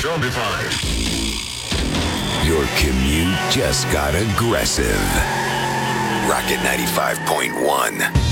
zombified. Your commute just got aggressive. Rocket 95.1.